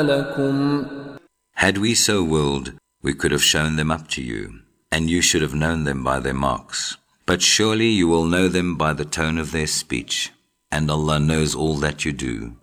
لكم. Had we so willed, we could have shown them up to you, and you should have known them by their marks. But surely you will know them by the tone of their speech, and Allah knows all that you do.